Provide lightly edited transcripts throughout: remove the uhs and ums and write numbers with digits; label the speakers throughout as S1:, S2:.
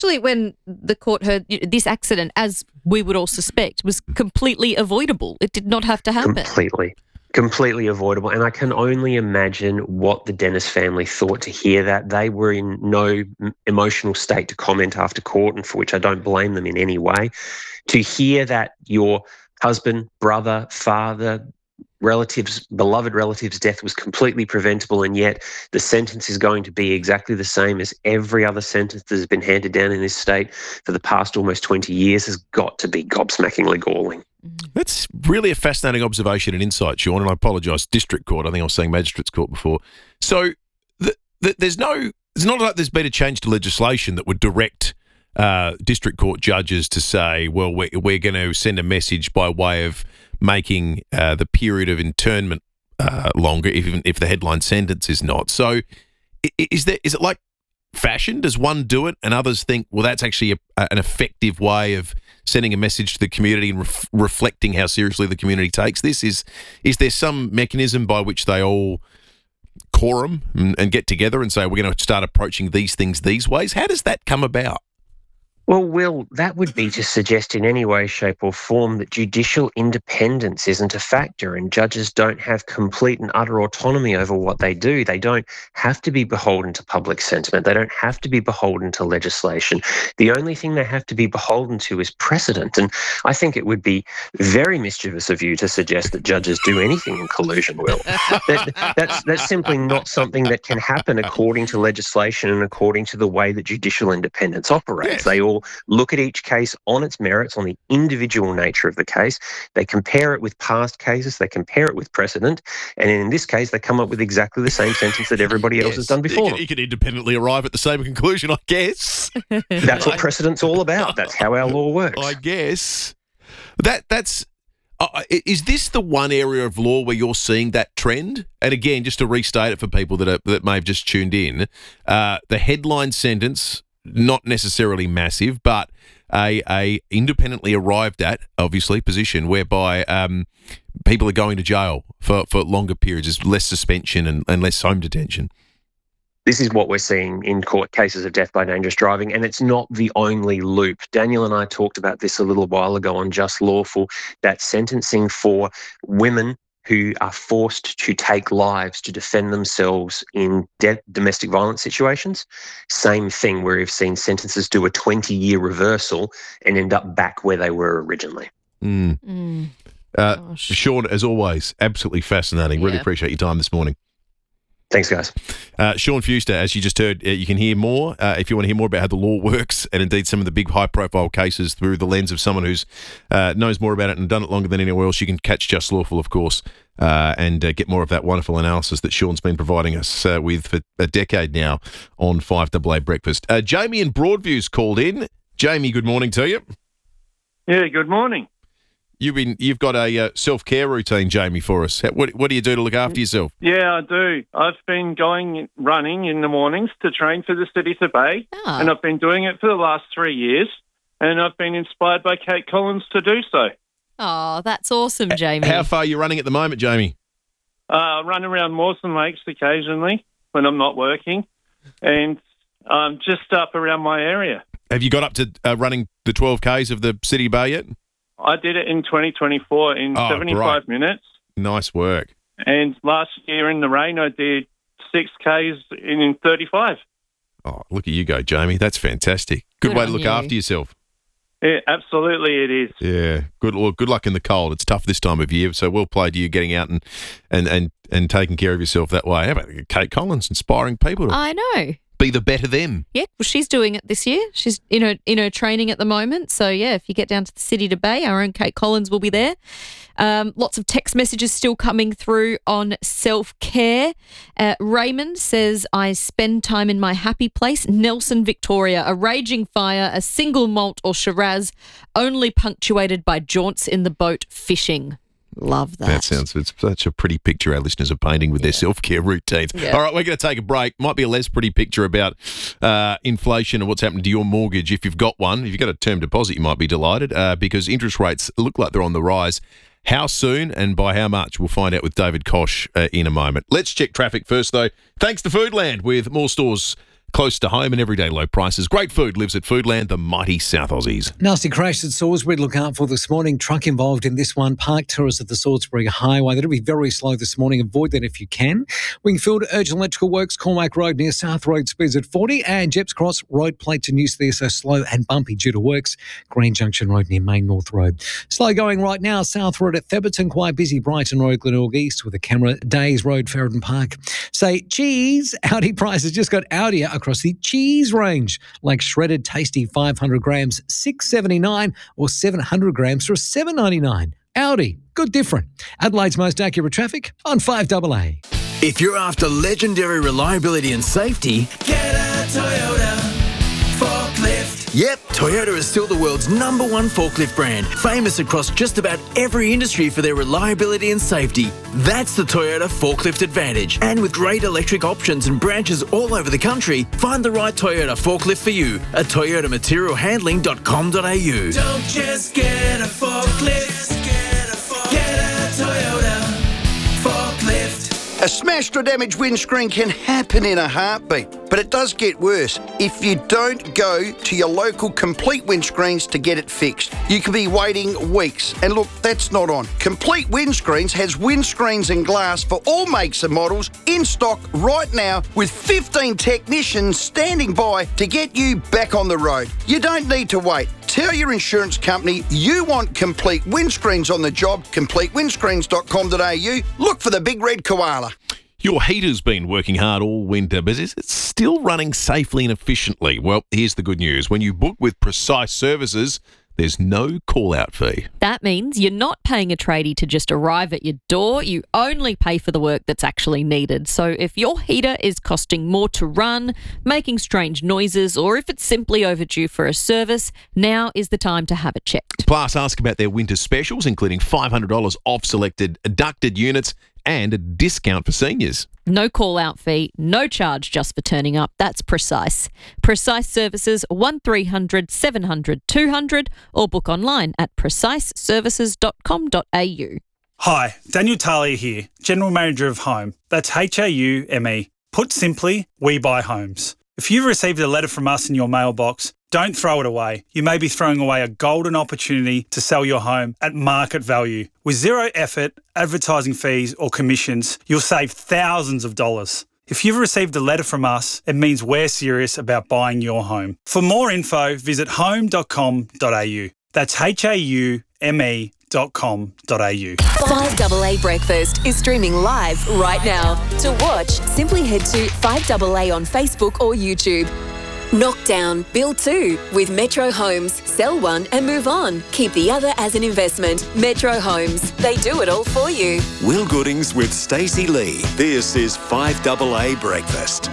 S1: especially when the court heard this accident, as we would all suspect, was completely avoidable. It did not have to happen.
S2: Completely avoidable. And I can only imagine what the Dennis family thought to hear that. They were in no emotional state to comment after court, and for which I don't blame them in any way. To hear that your husband, brother, father, relatives, beloved relatives' death was completely preventable, and yet the sentence is going to be exactly the same as every other sentence that has been handed down in this state for the past almost 20 years has got to be gobsmackingly galling.
S3: That's really a fascinating observation and insight, Sean, and I apologise, District Court. I think I was saying Magistrates Court before. So it's not like there's been a change to legislation that would direct District Court judges to say, well, we're going to send a message by way of making the period of internment longer, even if the headline sentence is not. So is it like fashion? Does one do it and others think, well, that's actually an effective way of sending a message to the community and reflecting how seriously the community takes this? Is there some mechanism by which they all quorum and get together and say, we're going to start approaching these things these ways? How does that come about?
S2: Well, Will, that would be to suggest in any way, shape or form that judicial independence isn't a factor and judges don't have complete and utter autonomy over what they do. They don't have to be beholden to public sentiment. They don't have to be beholden to legislation. The only thing they have to be beholden to is precedent. And I think it would be very mischievous of you to suggest that judges do anything in collusion, Will. That's simply not something that can happen according to legislation and according to the way that judicial independence operates.
S3: Yes.
S2: They all look at each case on its merits, on the individual nature of the case. They compare it with past cases. They compare it with precedent. And in this case, they come up with exactly the same sentence that everybody else has done before them.
S3: You can independently arrive at the same conclusion, I guess.
S2: That's what precedent's all about. That's how our law works.
S3: I guess. That's... is this the one area of law where you're seeing that trend? And again, just to restate it for people that may have just tuned in, the headline sentence, not necessarily massive, but a independently arrived at, obviously, position whereby people are going to jail for longer periods. There's less suspension and less home detention.
S2: This is what we're seeing in court cases of death by dangerous driving, and it's not the only loop. Daniel and I talked about this a little while ago on Just Lawful, that sentencing for women who are forced to take lives to defend themselves in domestic violence situations. Same thing, where you've seen sentences do a 20-year reversal and end up back where they were originally.
S3: Sean, as always, absolutely fascinating. Really appreciate your time this morning.
S2: Thanks, guys.
S3: Sean Fewster, as you just heard, you can hear more if you want to hear more about how the law works and indeed some of the big high-profile cases through the lens of someone who's knows more about it and done it longer than anywhere else. You can catch Just Lawful, of course, and get more of that wonderful analysis that Sean's been providing us with for a decade now on 5AA Breakfast. Jamie in Broadview's called in. Jamie, good morning to you.
S4: Yeah, good morning.
S3: You've got a self-care routine, Jamie, for us. What do you do to look after yourself?
S4: Yeah, I do. I've been running in the mornings to train for the City to Bay, and I've been doing it for the last 3 years, and I've been inspired by Kate Collins to do so.
S1: Oh, that's awesome, Jamie.
S3: How far are you running at the moment, Jamie?
S4: I run around Mawson Lakes occasionally when I'm not working, and just up around my area.
S3: Have you got up to running the 12Ks of the City Bay yet?
S4: I did it in 2024 in 75 minutes.
S3: Nice work.
S4: And last year in the rain, I did 6Ks in 35.
S3: Oh, look at you go, Jamie. That's fantastic. Good way to look after yourself.
S4: Yeah, absolutely it is.
S3: Yeah. Good luck in the cold. It's tough this time of year, so well played to you getting out and taking care of yourself that way. How about Kate Collins inspiring people to
S1: I know.
S3: be the better them?
S1: Yeah, well, she's doing it this year. She's in her training at the moment. So, yeah, if you get down to the City to Bay, our own Kate Collins will be there. Lots of text messages still coming through on self-care. Raymond says, I spend time in my happy place, Nelson, Victoria, a raging fire, a single malt or Shiraz, only punctuated by jaunts in the boat fishing. Love that.
S3: It's such a pretty picture our listeners are painting with their self-care routines. Yeah. All right, we're going to take a break. Might be a less pretty picture about inflation and what's happening to your mortgage if you've got one. If you've got a term deposit, you might be delighted because interest rates look like they're on the rise. How soon and by how much? We'll find out with David Koch in a moment. Let's check traffic first, though. Thanks to Foodland with more stores close to home and everyday low prices. Great food lives at Foodland, the mighty South Aussies.
S5: Nasty crash at Salisbury to look out for this morning. Truck involved in this one. Park terrace at the Salisbury Highway. That'll be very slow this morning. Avoid that if you can. Wingfield Urgent Electrical Works, Cormac Road near South Road speeds at 40. And Jeps Cross road plate to News there, so slow and bumpy due to works. Green Junction Road near Main North Road. Slow going right now. South Road at Theberton. Quite busy. Brighton Road, Glenelg East with a camera. Days Road, Ferryden Park. Say cheese. Audi prices just got Audi across the cheese range, like shredded tasty 500 grams, $6.79, or 700 grams for $7.99. Audi, good different. Adelaide's most accurate traffic on 5AA.
S6: If you're after legendary reliability and safety, get a Toyota forklift. Yep, Toyota is still the world's #1 forklift brand, famous across just about every industry for their reliability and safety. That's the Toyota Forklift Advantage. And with great electric options and branches all over the country, find the right Toyota forklift for you at toyotamaterialhandling.com.au. Don't just get a forklift, get a Toyota forklift.
S7: A smashed or damaged windscreen can happen in a heartbeat, but it does get worse if you don't go to your local Complete Windscreens to get it fixed. You could be waiting weeks, and look, that's not on. Complete Windscreens has windscreens and glass for all makes and models in stock right now, with 15 technicians standing by to get you back on the road. You don't need to wait. Tell your insurance company you want Complete Windscreens on the job. CompleteWindscreens.com.au. Look for the big red koala.
S3: Your heater's been working hard all winter, but is it still running safely and efficiently? Well, here's the good news. When you book with Precise Services, there's no call-out fee.
S1: That means you're not paying a tradie to just arrive at your door. You only pay for the work that's actually needed. So if your heater is costing more to run, making strange noises, or if it's simply overdue for a service, now is the time to have it checked.
S3: Plus, ask about their winter specials, including $500 off selected ducted units and a discount for seniors.
S1: No call-out fee, no charge just for turning up. That's Precise. Precise Services, 1300 700 200, or book online at preciseservices.com.au.
S8: Hi, Daniel Talia here, General Manager of Home. That's HAUME. Put simply, we buy homes. If you've received a letter from us in your mailbox, don't throw it away. You may be throwing away a golden opportunity to sell your home at market value. With zero effort, advertising fees or commissions, you'll save thousands of dollars. If you've received a letter from us, it means we're serious about buying your home. For more info, visit home.com.au. That's HAUME.com.au.
S9: 5AA Breakfast is streaming live right now. To watch, simply head to 5AA on Facebook or YouTube. Knockdown, build 2 with Metro Homes. Sell one and move on. Keep the other as an investment. Metro Homes. They do it all for you.
S10: Will Goodings with Stacey Lee. This is 5AA Breakfast.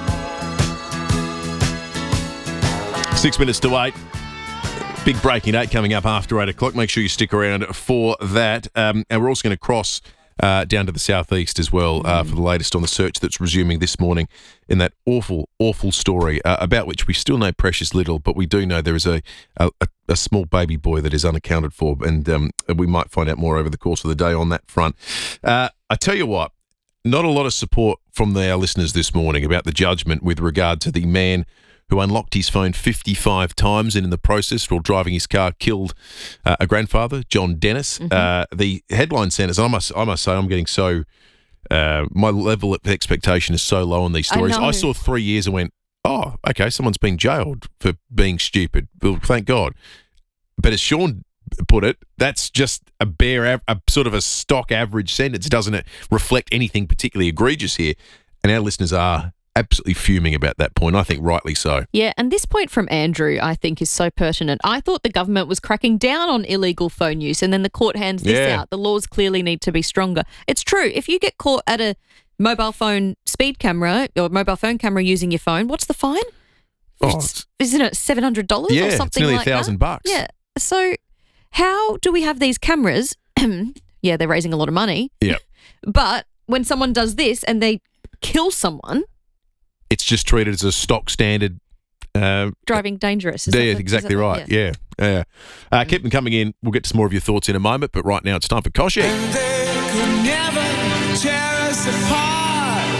S3: 6 minutes to 8. Big breaking 8 coming up after 8 o'clock. Make sure you stick around for that. And we're also going to cross down to the southeast as well for the latest on the search that's resuming this morning in that awful, awful story about which we still know precious little, but we do know there is a small baby boy that is unaccounted for, and we might find out more over the course of the day on that front. I tell you what, not a lot of support from our listeners this morning about the judgment with regard to the man who unlocked his phone 55 times and in the process, while driving his car, killed a grandfather, John Dennis. The headline centres, I must say, I'm getting so... my level of expectation is so low on these stories. I saw 3 years and went, oh, okay, someone's been jailed for being stupid. Well, thank God. But as Sean put it, that's just a sort of a stock average sentence. Doesn't it reflect anything particularly egregious here? And our listeners are absolutely fuming about that point. I think rightly so.
S1: Yeah, and this point from Andrew, I think, is so pertinent. I thought the government was cracking down on illegal phone use, and then the court hands this out. The laws clearly need to be stronger. It's true. If you get caught at a mobile phone speed camera or mobile phone camera using your phone, what's the fine? Isn't it $700 or something like that?
S3: It's nearly $1,000.
S1: Yeah. So how do we have these cameras? Yeah, they're raising a lot of money.
S3: Yeah.
S1: But when someone does this and they kill someone,
S3: it's just treated as a stock standard.
S1: Driving dangerous.
S3: Exactly right. Yeah. Keep them coming in. We'll get to some more of your thoughts in a moment, but right now it's time for Koshi.
S11: And they could never tear us apart.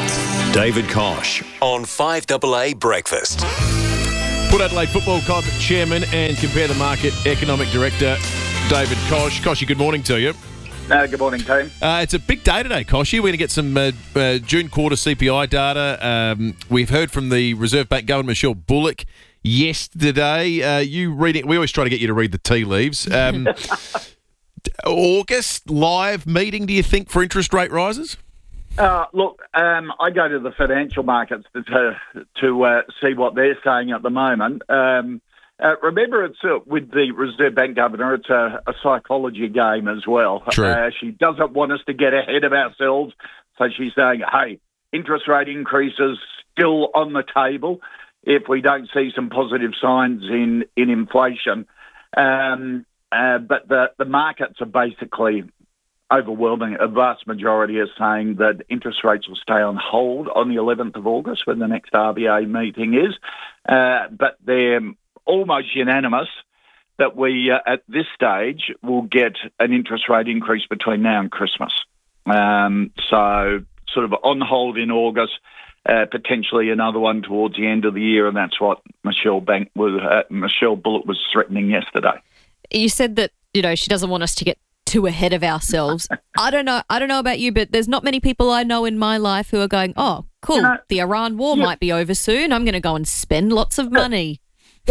S10: David Kosh on 5AA Breakfast.
S3: Port Adelaide Football Club Chairman and Compare the Market Economic Director, David Kosh. Koshy, good morning to you.
S11: Good morning, team.
S3: It's a big day today, Koshy. We're going to get some June quarter CPI data. We've heard from the Reserve Bank Governor, Michelle Bullock, yesterday. You reading? We always try to get you to read the tea leaves. August live meeting, do you think, for interest rate rises?
S11: Look, I go to the financial markets to see what they're saying at the moment. Remember, it's with the Reserve Bank Governor, it's a psychology game as well.
S3: True.
S11: She doesn't want us to get ahead of ourselves, so she's saying, hey, interest rate increases still on the table if we don't see some positive signs in inflation. But the markets are basically overwhelming. A vast majority are saying that interest rates will stay on hold on the 11th of August when the next RBA meeting is. But they're almost unanimous that we, at this stage, will get an interest rate increase between now and Christmas. So sort of on hold in August, potentially another one towards the end of the year, and that's what Michelle Bullock was threatening yesterday.
S1: You said that, she doesn't want us to get too ahead of ourselves. I don't know about you, but there's not many people I know in my life who are going, oh, cool, the Iran war might be over soon. I'm going to go and spend lots of money.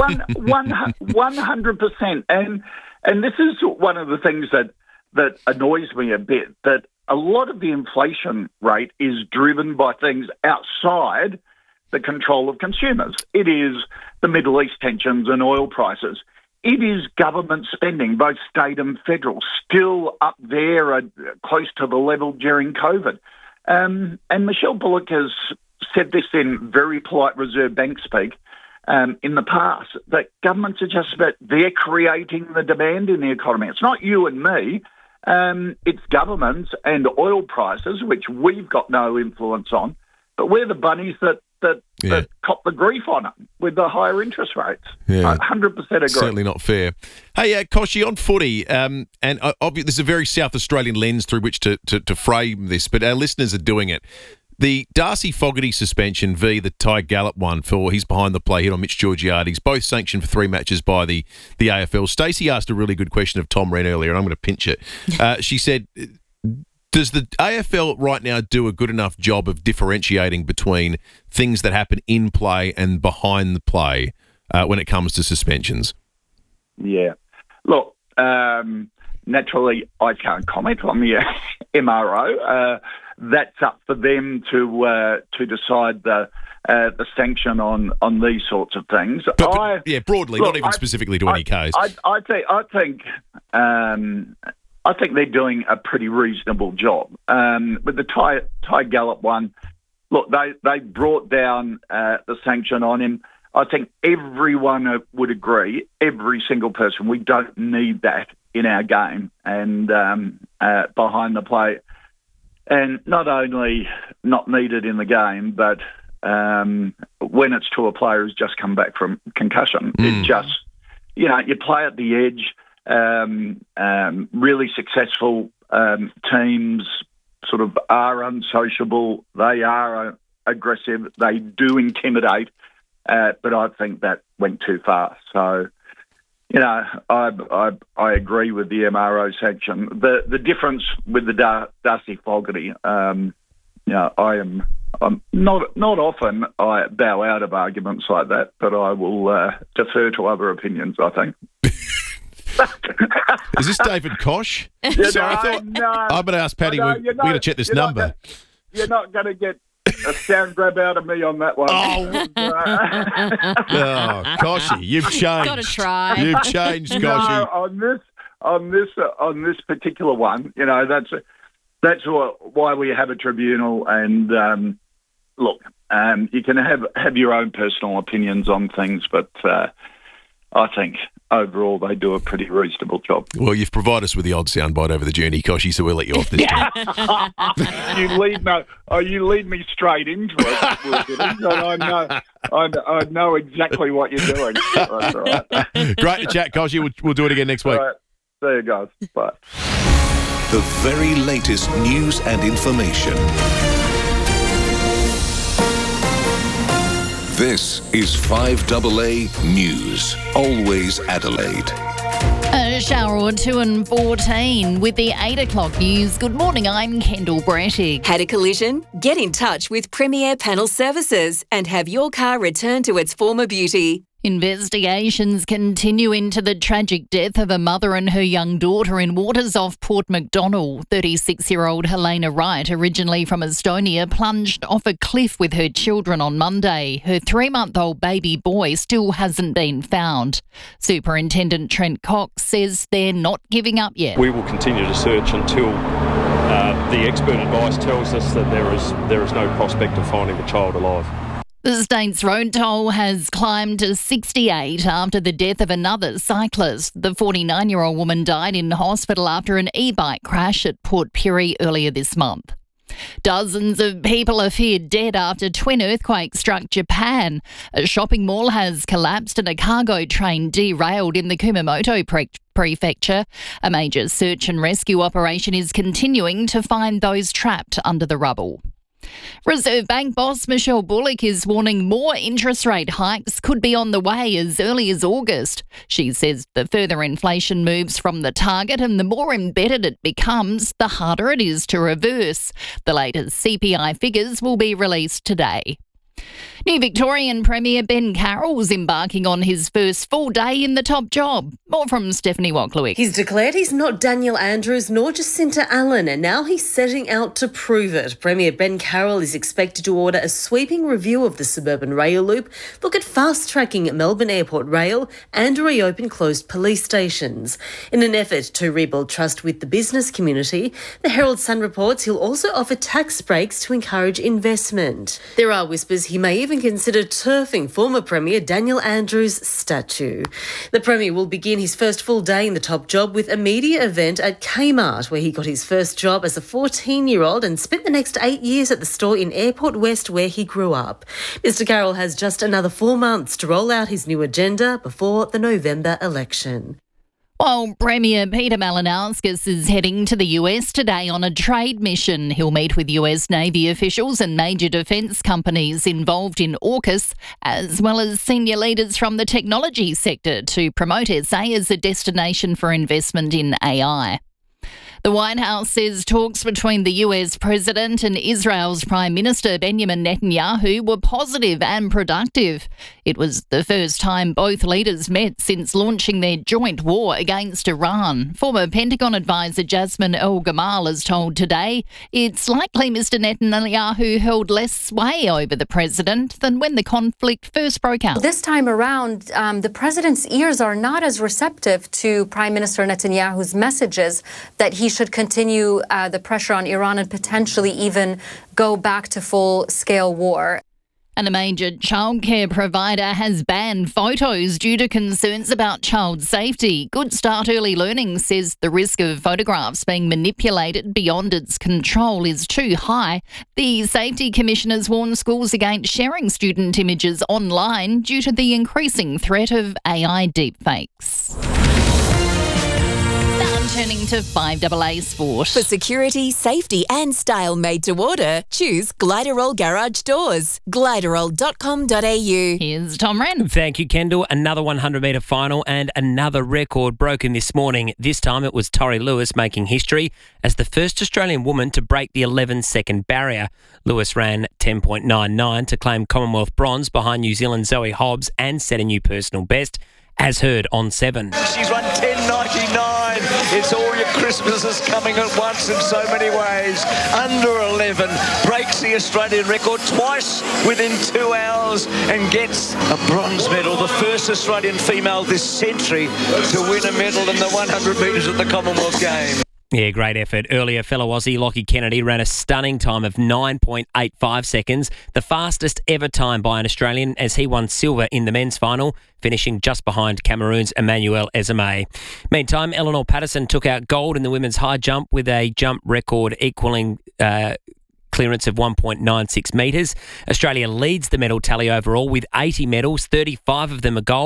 S11: 100%. And this is one of the things that annoys me a bit, that a lot of the inflation rate is driven by things outside the control of consumers. It is the Middle East tensions and oil prices. It is government spending, both state and federal, still up there close to the level during COVID. And Michelle Bullock has said this in very polite Reserve Bank speak in the past, that governments are just about, they're creating the demand in the economy. It's not you and me. It's governments and oil prices, which we've got no influence on, but we're the bunnies that cop the grief on it with the higher interest rates.
S3: Yeah.
S11: 100% agree.
S3: Certainly not fair. Hey, Koshy, on footy, and obviously there's a very South Australian lens through which to frame this, but our listeners are doing it. The Darcy Fogarty suspension v. the Ty Gallup one for his behind-the-play hit on Mitch Georgiades, both sanctioned for 3 matches by the AFL. Stacey asked a really good question of Tom Wren earlier, and I'm going to pinch it. She said, does the AFL right now do a good enough job of differentiating between things that happen in play and behind the play when it comes to suspensions?
S11: Yeah. Look, naturally, I can't comment on the MRO. That's up for them to decide the sanction on these sorts of things.
S3: But broadly, not even specifically to any case.
S11: I think they're doing a pretty reasonable job. With the Ty Gallup one, look, they brought down the sanction on him. I think everyone would agree, every single person, we don't need that in our game and behind the play. And not only not needed in the game, but when it's to a player who's just come back from concussion, it just, you play at the edge. Really successful teams sort of are unsociable. They are aggressive. They do intimidate. But I think that went too far. So, I agree with the MRO sanction. The difference with the Darcy Fogarty, I'm not often I bow out of arguments like that, but I will defer to other opinions, I think.
S3: Is this David Kosh?
S11: No,
S3: I'm going to ask Paddy, we're going to check this number.
S11: You're not going to get a sound grab out of me on that one.
S3: Oh, Koshy, you've changed.
S1: Got to try.
S3: You've changed, Koshy.
S11: No, on this particular one, that's why we have a tribunal. And look, you can have your own personal opinions on things, but I think overall they do a pretty reasonable job.
S3: Well, you've provided us with the odd soundbite over the journey, Koshy, so we'll let you off this time.
S11: You lead me straight into it, and I know exactly what you're doing. That's all right.
S3: Great to chat, Koshy. We'll do it again next week.
S11: All right. See you guys. Bye.
S10: The very latest news and information.
S12: This is 5AA News. Always Adelaide.
S13: A shower or two and 14 with the 8 o'clock news. Good morning, I'm Kendall Brettig.
S9: Had a collision? Get in touch with Premier Panel Services and have your car returned to its former beauty.
S13: Investigations continue into the tragic death of a mother and her young daughter in waters off Port MacDonnell. 36-year-old Helena Wright, originally from Estonia, plunged off a cliff with her children on Monday. Her 3-month-old baby boy still hasn't been found. Superintendent Trent Cox says they're not giving up yet.
S14: We will continue to search until the expert advice tells us that there is no prospect of finding the child alive.
S13: The state's road toll has climbed to 68 after the death of another cyclist. The 49-year-old woman died in hospital after an e-bike crash at Port Pirie earlier this month. Dozens of people are feared dead after twin earthquakes struck Japan. A shopping mall has collapsed and a cargo train derailed in the Kumamoto prefecture. A major search and rescue operation is continuing to find those trapped under the rubble. Reserve Bank boss Michelle Bullock is warning more interest rate hikes could be on the way as early as August. She says the further inflation moves from the target and the more embedded it becomes, the harder it is to reverse. The latest CPI figures will be released today. New Victorian Premier Ben Carroll's embarking on his first full day in the top job. More from Stephanie Wachlowick.
S15: He's declared he's not Daniel Andrews nor Jacinta Allen, and now he's setting out to prove it. Premier Ben Carroll is expected to order a sweeping review of the suburban rail loop, look at fast-tracking Melbourne Airport Rail, and reopen closed police stations. In an effort to rebuild trust with the business community, the Herald Sun reports he'll also offer tax breaks to encourage investment. There are whispers he may even consider turfing former Premier Daniel Andrews' statue. The Premier will begin his first full day in the top job with a media event at Kmart, where he got his first job as a 14-year-old and spent the next 8 years at the store in Airport West where he grew up. Mr Carroll has just another 4 months to roll out his new agenda before the November election.
S13: While Premier Peter Malinauskas is heading to the US today on a trade mission, he'll meet with US Navy officials and major defence companies involved in AUKUS, as well as senior leaders from the technology sector to promote SA as a destination for investment in AI. The White House says talks between the US President and Israel's Prime Minister Benjamin Netanyahu were positive and productive. It was the first time both leaders met since launching their joint war against Iran. Former Pentagon advisor Jasmine El-Gamal has told Today it's likely Mr Netanyahu held less sway over the president than when the conflict first broke out.
S16: This time around, the president's ears are not as receptive to Prime Minister Netanyahu's messages that he should continue the pressure on Iran and potentially even go back to full-scale war.
S13: And a major childcare provider has banned photos due to concerns about child safety. Good Start Early Learning says the risk of photographs being manipulated beyond its control is too high. The Safety Commissioners warn schools against sharing student images online due to the increasing threat of AI deepfakes. Turning to 5AA Sport.
S9: For security, safety and style made to order, choose Gliderol Garage Doors. Gliderol.com.au.
S13: Here's Tom Wren.
S17: Thank you, Kendall. Another 100-metre final and another record broken this morning. This time it was Tori Lewis making history as the first Australian woman to break the 11-second barrier. Lewis ran 10.99 to claim Commonwealth bronze behind New Zealand's Zoe Hobbs and set a new personal best, as heard on 7.
S18: She's run 10.99. It's all your Christmases coming at once in so many ways. Under 11, breaks the Australian record twice within 2 hours and gets a bronze medal. The first Australian female this century to win a medal in the 100 metres at the Commonwealth Games.
S17: Yeah, great effort. Earlier, fellow Aussie Lockie Kennedy ran a stunning time of 9.85 seconds, the fastest ever time by an Australian, as he won silver in the men's final, finishing just behind Cameroon's Emmanuel Ezeme. Meantime, Eleanor Patterson took out gold in the women's high jump with a jump record equaling clearance of 1.96 metres. Australia leads the medal tally overall with 80 medals, 35 of them are gold.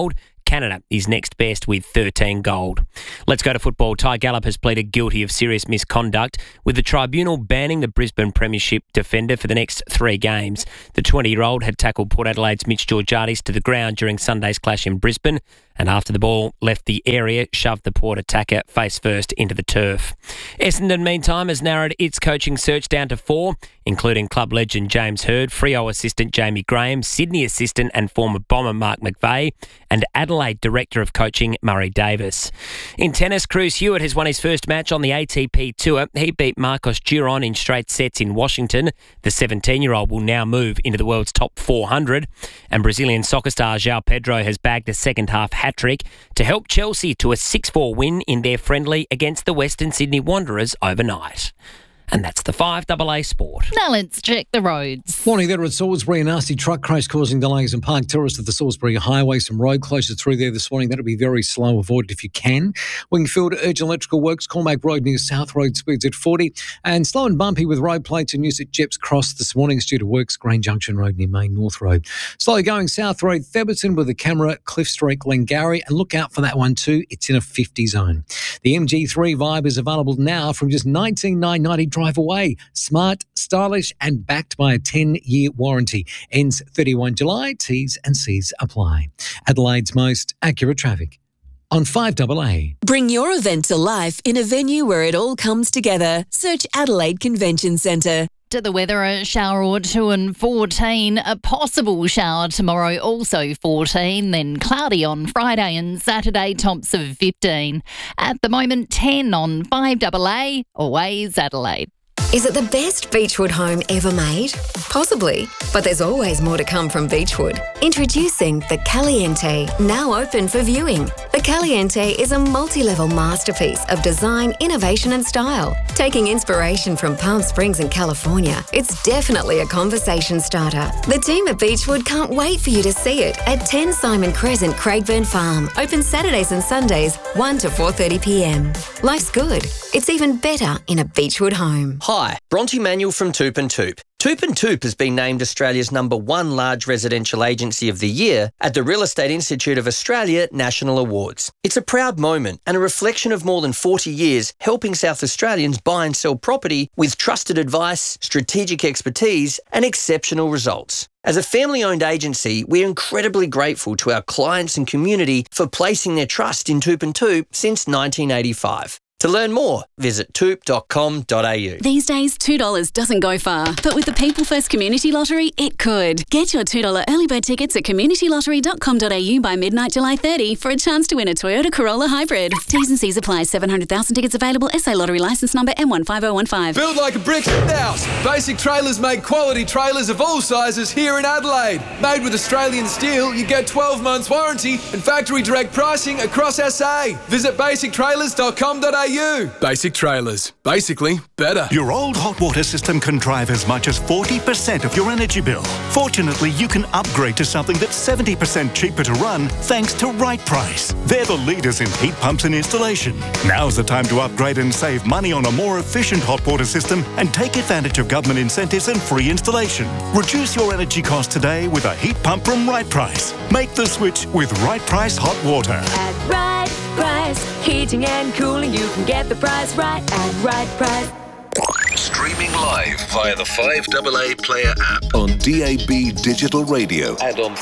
S17: Canada is next best with 13 gold. Let's go to football. Ty Gallop has pleaded guilty of serious misconduct, with the tribunal banning the Brisbane Premiership defender for the next 3 games. The 20-year-old had tackled Port Adelaide's Mitch Georgiades to the ground during Sunday's clash in Brisbane, and after the ball left the area, shoved the Port attacker face first into the turf. Essendon, meantime, has narrowed its coaching search down to 4, including club legend James Hird, Freo assistant Jamie Graham, Sydney assistant and former Bomber Mark McVeigh, and Adelaide director of coaching Murray Davis. In tennis, Cruz Hewitt has won his first match on the ATP Tour. He beat Marcos Giron in straight sets in Washington. The 17-year-old will now move into the world's top 400. And Brazilian soccer star João Pedro has bagged a second-half hat-trick to help Chelsea to a 6-4 win in their friendly against the Western Sydney Wanderers overnight. And that's the 5AA Sport.
S13: Now let's check the roads.
S5: Morning there at Salisbury. A nasty truck crash causing delays in Park Terrace at the Salisbury Highway. Some road closures through there this morning. That'll be very slow. Avoid it if you can. Wingfield Urgent Electrical Works, Cormac Road near South Road, speeds at 40. And slow and bumpy with road plates in use at Jeps Cross this morning. It's due to works, Green Junction Road near Main North Road. Slowly going South Road, Theberton with the camera, Cliff Street, Glengarry. And look out for that one too. It's in a 50 zone. The MG3 Vibe is available now from just $19,990 drive away. Smart, stylish and backed by a 10-year warranty. Ends 31 July. T's and C's apply. Adelaide's most accurate traffic on 5AA.
S9: Bring your event to life in a venue where it all comes together. Search Adelaide Convention Centre.
S13: To the weather, a shower or two and 14. A possible shower tomorrow, also 14. Then cloudy on Friday and Saturday, tops of 15. At the moment, 10 on 5AA. Always Adelaide.
S19: Is it the best Beechwood home ever made? Possibly, but there's always more to come from Beechwood. Introducing the Caliente, now open for viewing. The Caliente is a multi-level masterpiece of design, innovation and style. Taking inspiration from Palm Springs in California, it's definitely a conversation starter. The team at Beechwood can't wait for you to see it at 10 Simon Crescent, Craigburn Farm. Open Saturdays and Sundays, 1 to 4:30 p.m. Life's good. It's even better in a Beechwood home.
S20: Hi, Bronte Manuel from Toop and Toop. Toop and Toop has been named Australia's #1 large residential agency of the year at the Real Estate Institute of Australia National Awards. It's a proud moment and a reflection of more than 40 years helping South Australians buy and sell property with trusted advice, strategic expertise and exceptional results. As a family-owned agency, we're incredibly grateful to our clients and community for placing their trust in Toop and Toop since 1985. To learn more, visit toop.com.au.
S21: These days, $2 doesn't go far, but with the People First Community Lottery, it could. Get your $2 early bird tickets at communitylottery.com.au by midnight July 30 for a chance to win a Toyota Corolla Hybrid. T's and C's apply. 700,000 tickets available. SA Lottery licence number M15015.
S22: Build like a brick house. Basic Trailers make quality trailers of all sizes here in Adelaide. Made with Australian steel, you get 12 months warranty and factory direct pricing across SA. Visit basictrailers.com.au. Basic Trailers. Basically better.
S23: Your old hot water system can drive as much as 40% of your energy bill. Fortunately, you can upgrade to something that's 70% cheaper to run thanks to Right Price. They're the leaders in heat pumps and installation. Now's the time to upgrade and save money on a more efficient hot water system and take advantage of government incentives and free installation. Reduce your energy costs today with a heat pump from Right Price. Make the switch with Right Price Hot Water.
S24: At Right Price, heating and cooling, you can get the price right at Right Price.
S12: Streaming live via the 5AA Player app on DAB Digital Radio and on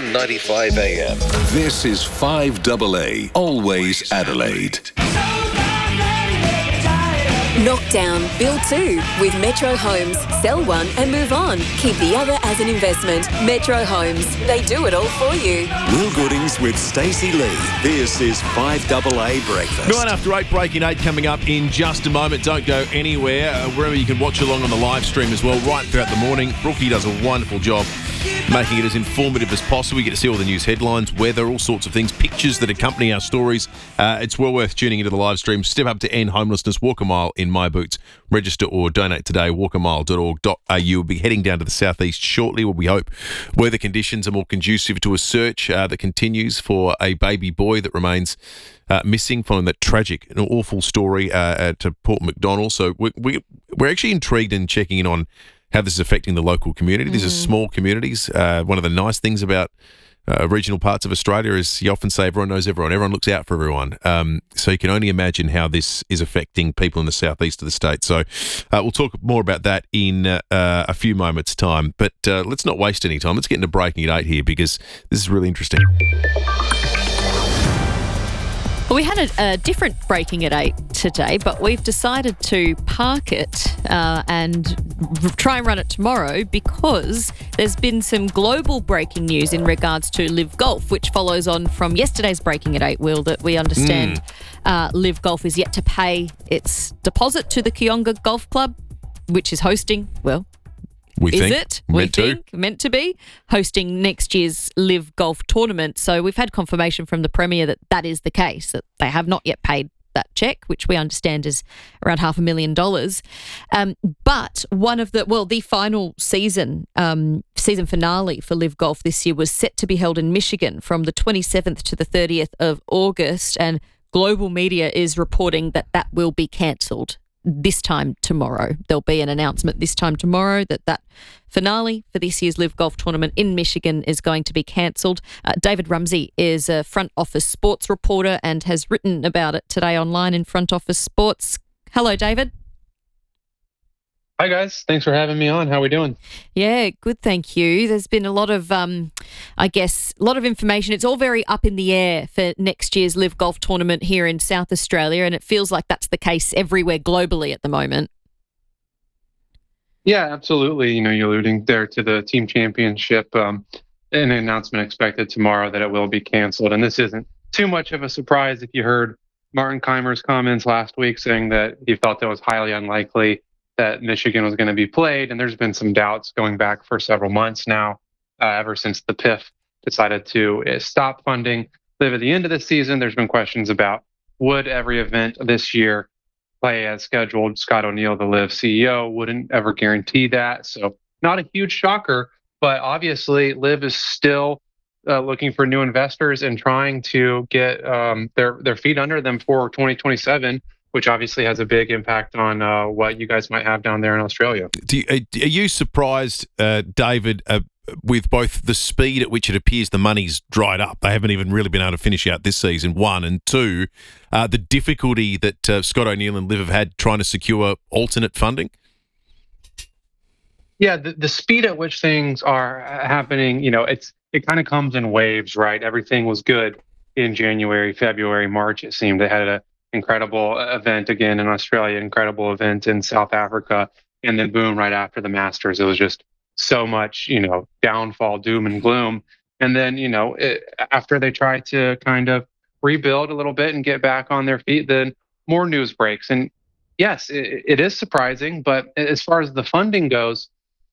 S12: 1395 AM. This is 5AA, always Adelaide.
S9: Knockdown, build 2 with Metro Homes. Sell one and move on. Keep the other as an investment. Metro Homes. They do it all for you.
S10: Will Goodings with Stacey Lee. This is 5AA Breakfast.
S3: 9 after 8, breaking 8 coming up in just a moment. Don't go anywhere. Wherever you can watch along on the live stream as well, right throughout the morning. Brookie does a wonderful job making it as informative as possible. You get to see all the news headlines, weather, all sorts of things, pictures that accompany our stories. It's well worth tuning into the live stream. Step up to end homelessness. Walk a mile in my boots. Register or donate today. walkamile.org.au. We'll be heading down to the southeast shortly, where we hope weather conditions are more conducive to a search that continues for a baby boy that remains missing following that tragic and awful story to Port McDonnell. So we're actually intrigued in checking in on how this is affecting the local community. These are small communities. One of the nice things about regional parts of Australia. As you often say, everyone knows everyone. Everyone looks out for everyone. So you can only imagine how this is affecting people in the southeast of the state. So we'll talk more about that in a few moments' time. But let's not waste any time. Let's get into Breaking at 8 here, because this is really interesting.
S1: Well, we had a different Breaking at 8 today, but we've decided to park it and try and run it tomorrow, because there's been some global breaking news in regards to Live Golf, which follows on from yesterday's Breaking at 8, Will, that we understand Live Golf is yet to pay its deposit to the Kionga Golf Club, which is hosting, well, meant to be hosting next year's Live Golf tournament. So we've had confirmation from the Premier that that is the case, that they have not yet paid that cheque, which we understand is around $500,000. But the final season finale for Live Golf this year was set to be held in Michigan from the 27th to the 30th of August, and global media is reporting that that will be cancelled this time tomorrow. There'll be an announcement this time tomorrow that finale for this year's Live Golf tournament in Michigan is going to be cancelled. David Rumsey is a front office sports reporter and has written about it today online in Front Office Sports. Hello, David.
S2: Hi, guys. Thanks for having me on. How are we doing?
S1: Yeah, good, thank you. There's been a lot of, a lot of information. It's all very up in the air for next year's Live Golf tournament here in South Australia, and it feels like that's the case everywhere globally at the moment.
S2: Yeah, absolutely. You're alluding there to the team championship, an announcement expected tomorrow that it will be canceled. And this isn't too much of a surprise if you heard Martin Keimer's comments last week saying that he felt it was highly unlikely that Michigan was going to be played. And there's been some doubts going back for several months now, ever since the PIF decided to stop funding Live at the end of the season. There's been questions about, would every event this year play as scheduled? Scott O'Neill, the Live CEO, wouldn't ever guarantee that. So not a huge shocker, but obviously Live is still looking for new investors and trying to get their feet under them for 2027, which obviously has a big impact on what you guys might have down there in Australia.
S3: Are you surprised, David, with both the speed at which it appears the money's dried up? They haven't even really been able to finish out this season, one, and two, the difficulty that Scott O'Neill and Liv have had trying to secure alternate funding?
S2: Yeah, the speed at which things are happening, it kind of comes in waves, right? Everything was good in January, February, March, it seemed. They had an incredible event again in Australia, incredible event in South Africa, and then boom, right after the Masters, it was just so much, downfall, doom and gloom. And then, after they try to kind of rebuild a little bit and get back on their feet, then more news breaks. And yes, it is surprising, but as far as the funding goes,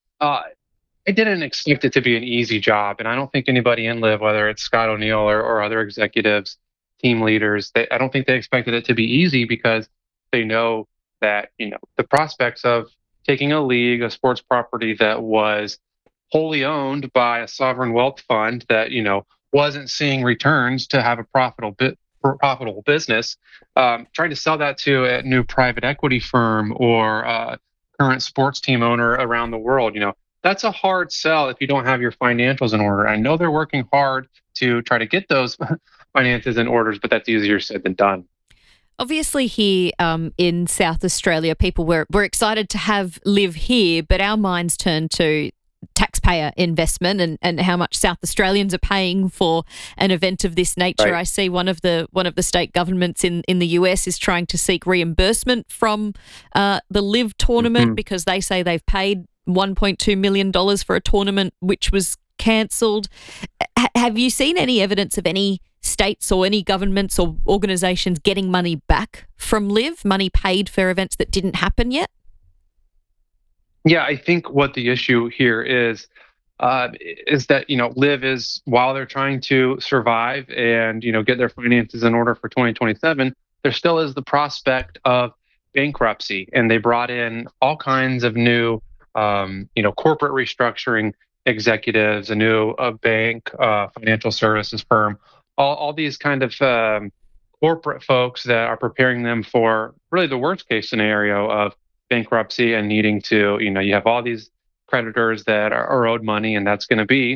S2: I didn't expect it to be an easy job. And I don't think anybody in Live, whether it's Scott O'Neill or other executives, team leaders, I don't think they expected it to be easy, because they know that, the prospects of taking a league, a sports property that was wholly owned by a sovereign wealth fund that, wasn't seeing returns to have a profitable business, trying to sell that to a new private equity firm or a current sports team owner around the world, that's a hard sell if you don't have your financials in order. I know they're working hard to try to get those finances in orders, but that's easier said than done.
S1: Obviously here in South Australia, people were excited to have Live here, but our minds turn to taxpayer investment and how much South Australians are paying for an event of this nature. Right. I see one of the state governments in the US is trying to seek reimbursement from the Live tournament because they say they've paid $1.2 million for a tournament which was cancelled. Have you seen any evidence of any states or any governments or organisations getting money back from Live, money paid for events that didn't happen yet?
S2: Yeah, I think what the issue here is that, Live is, while they're trying to survive and, get their finances in order for 2027, there still is the prospect of bankruptcy. And they brought in all kinds of new, corporate restructuring executives, a new bank, financial services firm, all these kind of corporate folks that are preparing them for really the worst case scenario of bankruptcy and needing to, you have all these creditors that are owed money, and that's going to be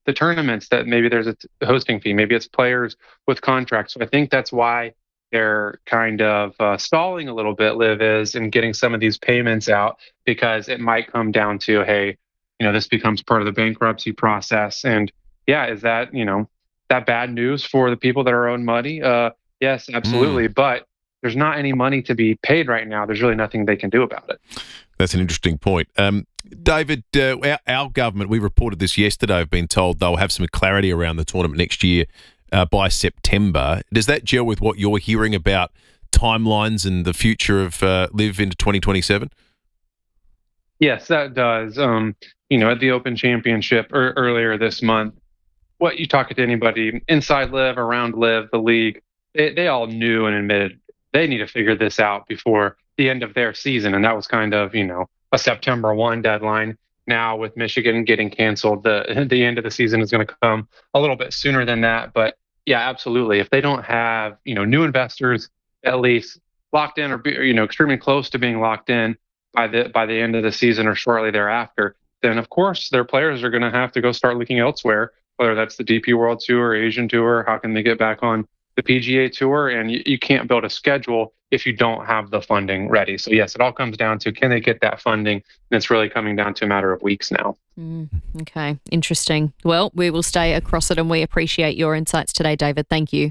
S2: the tournaments that maybe there's a hosting fee, maybe it's players with contracts. So I think that's why they're kind of stalling a little bit, Liv is, in getting some of these payments out, because it might come down to, hey, this becomes part of the bankruptcy process. And yeah, is that, that bad news for the people that are owed money? Yes, absolutely. But there's not any money to be paid right now. There's really nothing they can do about it.
S3: That's an interesting point. David, our government, we reported this yesterday, have been told they'll have some clarity around the tournament next year by September. Does that gel with what you're hearing about timelines and the future of Liv into 2027?
S2: Yes, that does. At the Open Championship earlier this month, what you talk to anybody inside Liv, around Liv, the league, they all knew and admitted they need to figure this out before the end of their season. And that was kind of, a September 1 deadline. Now with Michigan getting canceled, the end of the season is going to come a little bit sooner than that. But yeah, absolutely. If they don't have, new investors at least locked in, or extremely close to being locked in by the end of the season or shortly thereafter, then of course their players are going to have to go start looking elsewhere, whether that's the DP World Tour, Asian Tour. How can they get back on the PGA Tour? And you can't build a schedule if you don't have the funding ready. So yes, it all comes down to, can they get that funding? And it's really coming down to a matter of weeks now.
S1: Okay, interesting. Well, we will stay across it, and we appreciate your insights today, David. Thank you.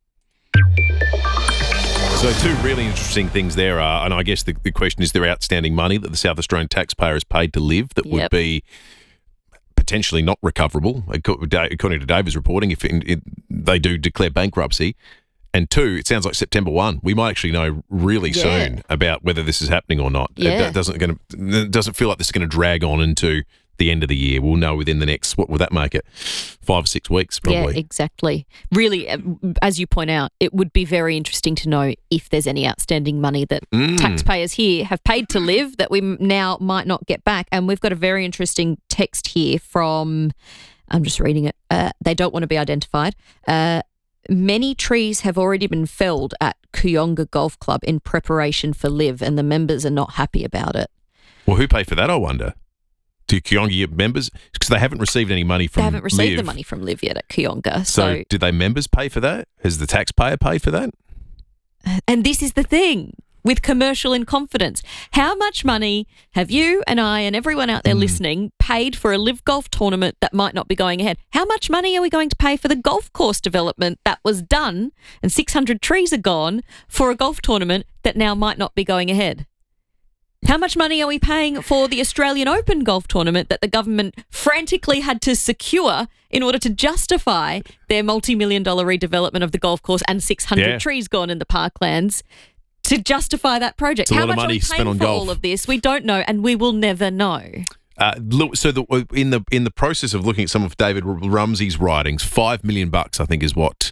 S3: So two really interesting things there are, and I guess the question is, there outstanding money that the South Australian taxpayer has paid to Liv that would be potentially not recoverable, according to David's reporting, if they do declare bankruptcy. And two, it sounds like September 1. We might actually know really soon about whether this is happening or not. It doesn't feel like this is going to drag on into the end of the year. We'll know within the next, what would that make it, 5 or 6 weeks probably.
S1: Yeah, exactly. Really, as you point out, it would be very interesting to know if there's any outstanding money that taxpayers here have paid to Liv that we now might not get back. And we've got a very interesting text here from, I'm just reading it, they don't want to be identified. Many trees have already been felled at Kooyonga Golf Club in preparation for Liv, and the members are not happy about it.
S3: Well, who paid for that, I wonder? Do Kooyonga members? Because they haven't received any money from Liv.
S1: They haven't received the money from Liv yet at Kooyonga.
S3: So did they members pay for that? Has the taxpayer paid for that?
S1: And this is the thing with commercial in confidence. How much money have you and I and everyone out there listening paid for a Liv Golf tournament that might not be going ahead? How much money are we going to pay for the golf course development that was done and 600 trees are gone for a golf tournament that now might not be going ahead? How much money are we paying for the Australian Open golf tournament that the government frantically had to secure in order to justify their multi-million-dollar redevelopment of the golf course and 600 trees gone in the parklands to justify that project?
S3: How
S1: much are we paying for all of this? We don't know, and we will never know.
S3: So in the process of looking at some of David Rumsey's writings, $5 million, I think, is what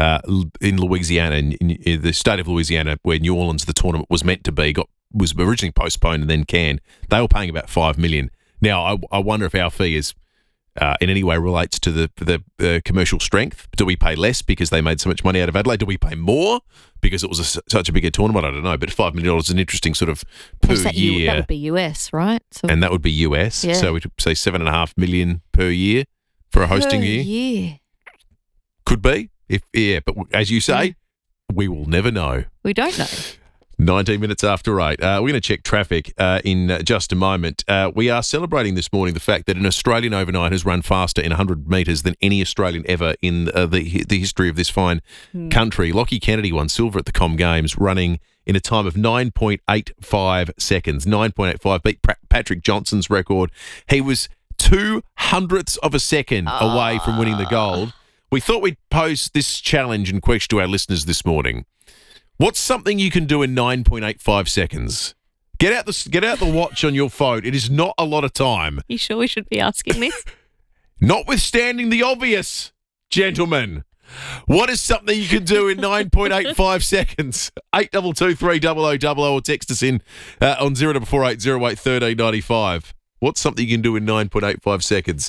S3: in Louisiana, in the state of Louisiana, where New Orleans, the tournament was meant to be, was originally postponed and then canned. They were paying about $5 million. Now, I wonder if our fee is in any way relates to the commercial strength. Do we pay less because they made so much money out of Adelaide? Do we pay more because it was such a bigger tournament? I don't know, but $5 million is an interesting sort of per year.
S1: That would be US, right? So,
S3: and that would be US. Yeah. So we'd say $7.5 million per year for a hosting year. Could be, but as you say, we will never know.
S1: We don't know.
S3: 19 minutes after 8. We're going to check traffic in just a moment. We are celebrating this morning the fact that an Australian overnight has run faster in 100 metres than any Australian ever in the history of this fine country. Lockie Kennedy won silver at the Com Games, running in a time of 9.85 seconds. 9.85 beat Patrick Johnson's record. He was 0.02 of a second away from winning the gold. We thought we'd pose this challenge and question to our listeners this morning. What's something you can do in 9.85 seconds? Get out the watch on your phone. It is not a lot of time.
S1: You sure we should be asking this?
S3: Notwithstanding the obvious, gentlemen. What is something you can do in 9.85 seconds? 822 300 or text us in on 0448 08 1395. What's something you can do in 9.85 seconds?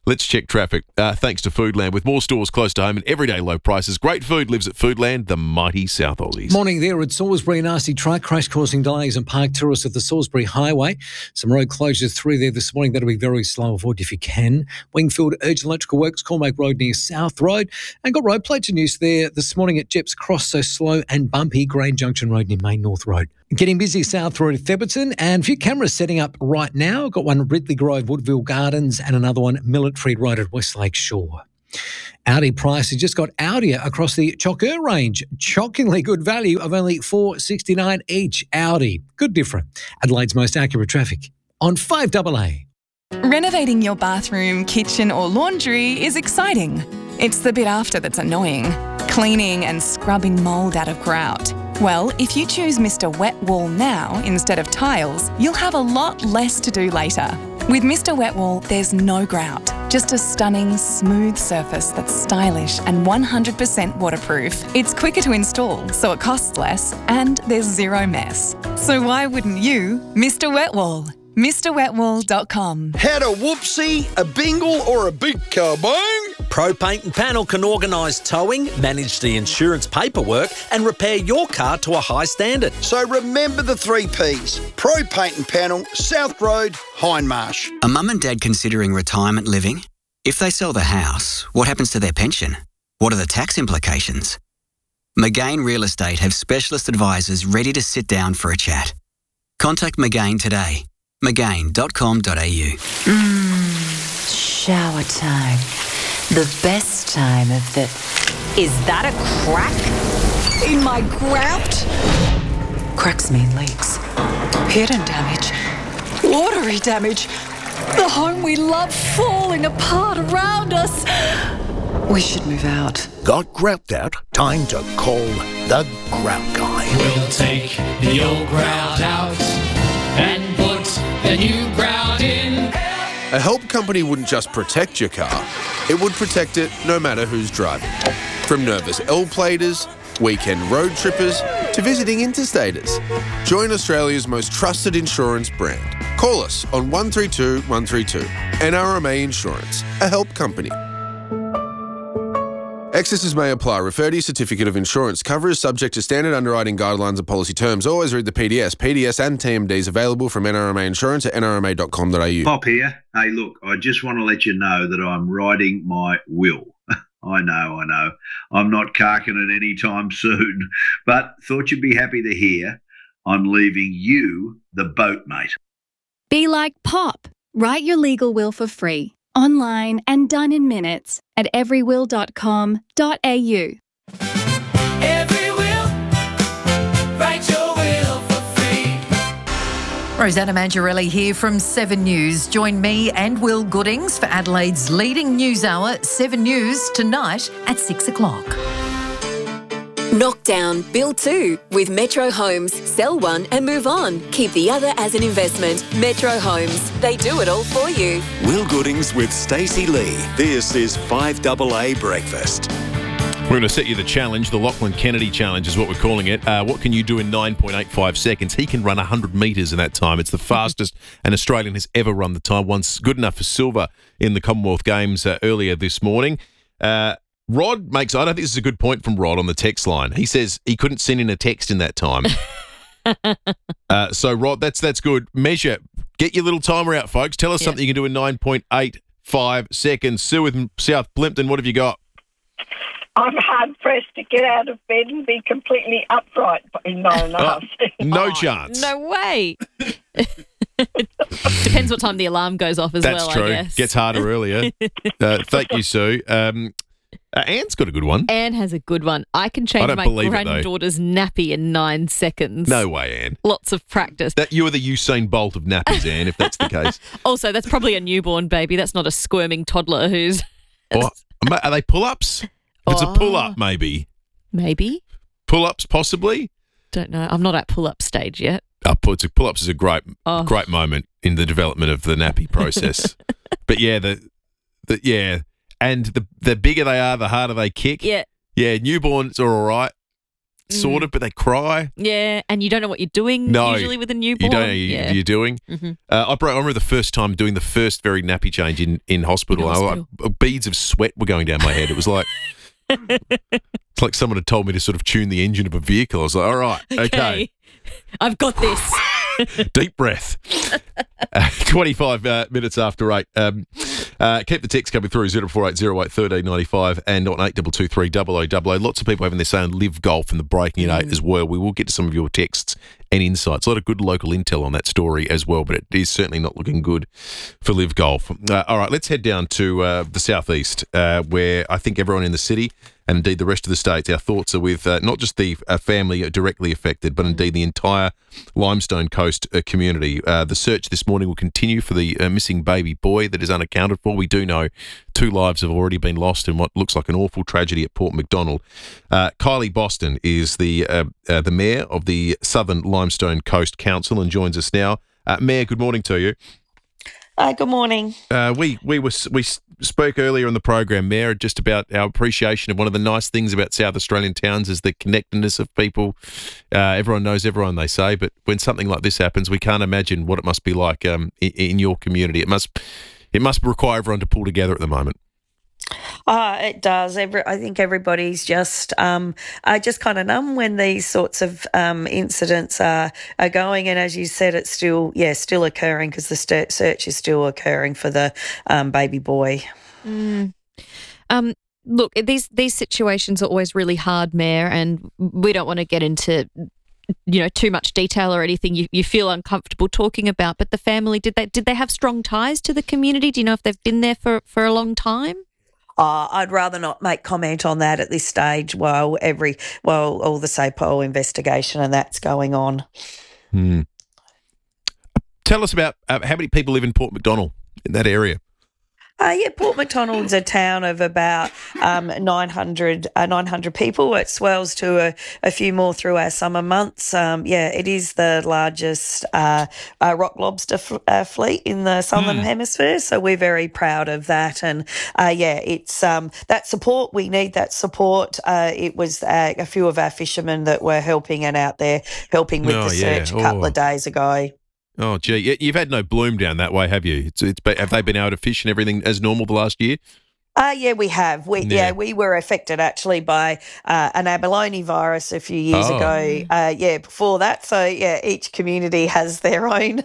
S3: Let's check traffic. Thanks to Foodland. With more stores close to home and everyday low prices, great food lives at Foodland, the mighty South Aussies.
S5: Morning there at Salisbury. Nasty truck crash causing delays and park tourists at the Salisbury Highway. Some road closures through there this morning. That'll be very slow. Avoid if you can. Wingfield Urgent Electrical Works, Cormac Road near South Road. And got road pledge news there this morning at Jeps Cross, so slow and bumpy. Grain Junction Road near Main North Road. Getting busy South Road at Theberton, and a few cameras setting up right now. Got one at Ridley Grove, Woodville Gardens, and another one Military Road at Westlake Shore. Audi prices just got Audia across the Chocker range. Shockingly good value of only $469 each. Audi, good different. Adelaide's most accurate traffic on 5AA.
S4: Renovating your bathroom, kitchen or laundry is exciting. It's the bit after that's annoying. Cleaning and scrubbing mould out of grout. Well, if you choose Mr. Wet Wall now instead of tiles, you'll have a lot less to do later. With Mr. Wet Wall, there's no grout, just a stunning, smooth surface that's stylish and 100% waterproof. It's quicker to install, so it costs less, and there's zero mess. So why wouldn't you, Mr. Wet Wall? MrWetWall.com.
S6: Had a whoopsie, a bingle or a big kabang? Pro Paint and Panel can organise towing, manage the insurance paperwork and repair your car to a high standard.
S7: So remember the 3 Ps. Pro Paint and Panel, South Road, Hindmarsh.
S8: A mum and dad considering retirement living? If they sell the house, what happens to their pension? What are the tax implications? McGain Real Estate have specialist advisors ready to sit down for a chat. Contact McGain today. McGain.com.au.
S25: Shower time. The best time of the... Is that a crack in my grout? Cracks mean leaks. Hidden damage. Watery damage. The home we love falling apart around us. We should move out.
S26: Got grout out? Time to call the Grout Guy.
S27: We'll take the old grout out and put the new grout in.
S28: A help company wouldn't just protect your car, it would protect it no matter who's driving. From nervous L-platers, weekend road trippers, to visiting interstaters. Join Australia's most trusted insurance brand. Call us on 132 132. NRMA Insurance, a help company. Excesses may apply. Refer to your certificate of insurance. Cover is subject to standard underwriting guidelines and policy terms. Always read the PDS. PDS and TMDs available from NRMA Insurance at nrma.com.au.
S29: Pop here. Hey, look, I just want to let you know that I'm writing my will. I know. I'm not carking it any time soon, but thought you'd be happy to hear I'm leaving you the boat, mate.
S30: Be like Pop. Write your legal will for free, online and done in minutes at everywill.com.au.
S27: Every will, write your will for free.
S31: Rosanna Mangiarelli here from 7 News. Join me and Will Goodings for Adelaide's leading news hour, 7 News, tonight at 6 o'clock.
S9: Knockdown, build 2 with Metro Homes. Sell one and move on. Keep the other as an investment. Metro Homes. They do it all for you.
S10: Will Goodings with Stacey Lee. This is 5AA Breakfast.
S3: We're going to set you the challenge. The Lachlan Kennedy Challenge is what we're calling it. What can you do in 9.85 seconds? He can run 100 metres in that time. It's the fastest an Australian has ever run the time. Once good enough for silver in the Commonwealth Games earlier this morning. Rod makes, I don't think this is a good point from Rod on the text line. He says he couldn't send in a text in that time. So, Rod, that's good. Measure. Get your little timer out, folks. Tell us something you can do in 9.85 seconds. Sue with South Plympton, what have you got?
S32: I'm hard-pressed to get out of bed and be completely upright in 9.5 seconds.
S3: No chance.
S1: No way. Depends what time the alarm goes off as
S3: That's
S1: well,
S3: true.
S1: I guess.
S3: Gets harder earlier. Thank you, Sue. Anne's got a good one.
S1: Anne has a good one. I can change my granddaughter's nappy in 9 seconds.
S3: No way, Anne.
S1: Lots of practice.
S3: You are the Usain Bolt of nappies, Anne, if that's the case.
S1: Also, that's probably a newborn baby. That's not a squirming toddler who's...
S3: Are they pull-ups? If it's a pull-up, maybe.
S1: Maybe.
S3: Pull-ups, possibly?
S1: Don't know. I'm not at pull-up stage yet.
S3: Pull-ups is a great moment in the development of the nappy process. But yeah, and the bigger they are, the harder they kick.
S1: Yeah.
S3: Yeah, newborns are all right. sort of, but they cry.
S1: Yeah, and you don't know what you're doing usually with a newborn.
S3: You don't know what you're doing.
S1: Mm-hmm.
S3: I remember the first time doing the first very nappy change in hospital. Beads of sweat were going down my head. It was like it's like someone had told me to sort of tune the engine of a vehicle. I was like, all right, okay.
S1: I've got this.
S3: Deep breath. 25 minutes after 8. Keep the text coming through 0480 1395 and on 8223 0000. Lots of people having their say on Live Golf and the breaking at 8 as well. We will get to some of your texts and insights. A lot of good local intel on that story as well, but it is certainly not looking good for Live Golf. All right, let's head down to the southeast, where I think everyone in the city and indeed the rest of the states, our thoughts are with not just the family directly affected, but indeed the entire Limestone Coast community. The search this morning will continue for the missing baby boy that is unaccounted for. We do know 2 lives have already been lost in what looks like an awful tragedy at Port MacDonald. Kylie Boston is the mayor of the Southern Limestone Coast Council and joins us now. Mayor, good morning to you.
S11: Good morning.
S3: We spoke earlier in the program, Mayor, just about our appreciation of one of the nice things about South Australian towns is the connectedness of people. Everyone knows everyone, they say, but when something like this happens, we can't imagine what it must be like in your community. It must require everyone to pull together at the moment.
S11: It does. I think everybody's just kind of numb when these sorts of incidents are going. And as you said, it's still occurring because the search is still occurring for the baby boy.
S1: Look, these situations are always really hard, Mayor, and we don't want to get into too much detail or anything you feel uncomfortable talking about. But the family, did they have strong ties to the community? Do you know if they've been there for a long time?
S11: I'd rather not make comment on that at this stage while all the SAPOL investigation and that's going on.
S3: Tell us about how many people live in Port MacDonald in that area.
S11: Port MacDonald's a town of about 900 people. It swells to a few more through our summer months. It is the largest rock lobster fleet in the Southern Hemisphere, so we're very proud of that. And, it's that support. We need that support. It was a few of our fishermen that were helping with the search a couple of days ago.
S3: Oh, gee. You've had no bloom down that way, have you? Have they been able to fish and everything as normal the last year?
S11: We have. We were affected actually by an abalone virus a few years ago. Before that. So each community has their own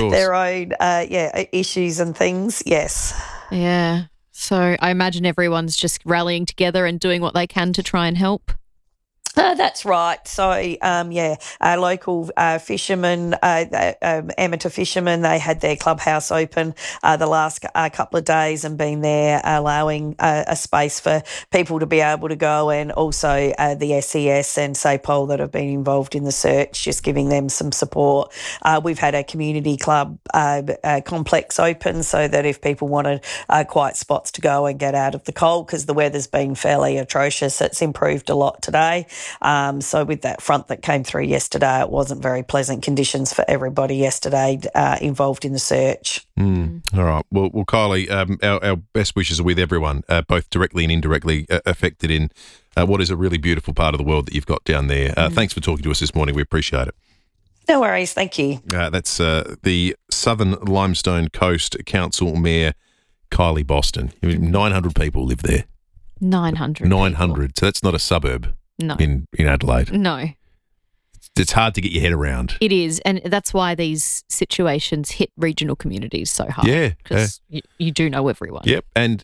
S11: issues and things. Yes.
S1: Yeah. So I imagine everyone's just rallying together and doing what they can to try and help.
S11: That's right. So, our local fishermen, amateur fishermen, they had their clubhouse open the last couple of days and been there allowing a space for people to be able to go, and also the SES and SAPOL that have been involved in the search, just giving them some support. We've had a community club complex open so that if people wanted quiet spots to go and get out of the cold, because the weather's been fairly atrocious, it's improved a lot today. So with that front that came through yesterday, it wasn't very pleasant conditions for everybody yesterday involved in the search.
S3: All right. Well, Kylie, our best wishes are with everyone, both directly and indirectly affected in what is a really beautiful part of the world that you've got down there. Thanks for talking to us this morning. We appreciate it.
S11: No worries. Thank you.
S3: That's the Southern Limestone Coast Council Mayor, Kylie Boston. 900 people live there.
S1: 900.
S3: 900. So that's not a suburb.
S1: No.
S3: In Adelaide.
S1: No.
S3: It's hard to get your head around.
S1: It is, and that's why these situations hit regional communities so hard.
S3: Yeah.
S1: Because you do know everyone.
S3: Yep. And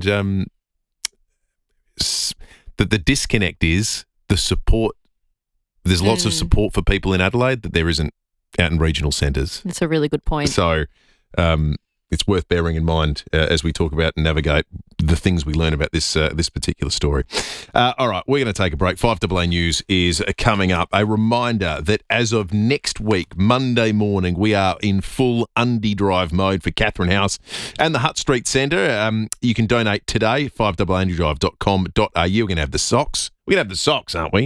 S3: the disconnect is the support. There's lots of support for people in Adelaide that there isn't out in regional centres.
S1: That's a really good point.
S3: So it's worth bearing in mind as we talk about and navigate the things we learn about this particular story. All right, we're going to take a break. 5AA News is coming up. A reminder that as of next week, Monday morning, we are in full Undie Drive mode for Catherine House and the Hutt Street Centre. You can donate today, 5AAUndiedrive.com.au. We're going to have the socks. We're going to have the socks, aren't we?